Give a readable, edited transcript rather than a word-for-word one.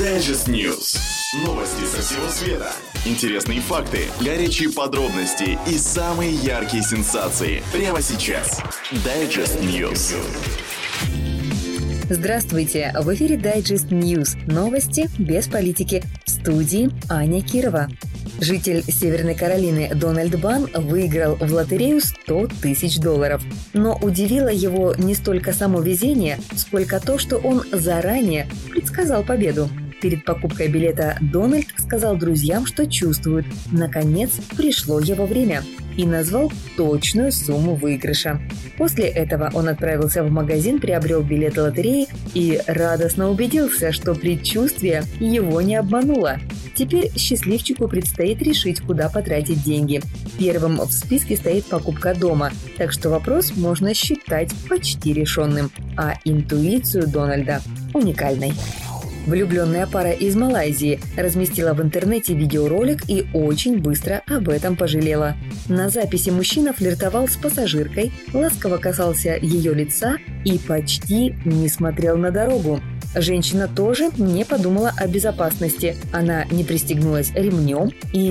Digest News. Новости со всего света. Интересные факты, горячие подробности и самые яркие сенсации. Прямо сейчас. Digest News. Здравствуйте! В эфире Digest News. Новости без политики. В студии Аня Кирова. Житель Северной Каролины Дональд Банн выиграл в лотерею $100 тысяч. Но удивило его не столько само везение, сколько то, что он заранее предсказал победу. Перед покупкой билета Дональд сказал друзьям, что чувствует. Наконец пришло его время. И назвал точную сумму выигрыша. После этого он отправился в магазин, приобрел билет лотереи и радостно убедился, что предчувствие его не обмануло. Теперь счастливчику предстоит решить, куда потратить деньги. Первым в списке стоит покупка дома, так что вопрос можно считать почти решенным, а интуицию Дональда уникальной. Влюбленная пара из Малайзии разместила в интернете видеоролик и очень быстро об этом пожалела. На записи мужчина флиртовал с пассажиркой, ласково касался ее лица и почти не смотрел на дорогу. Женщина тоже не подумала о безопасности. Она не пристегнулась ремнем и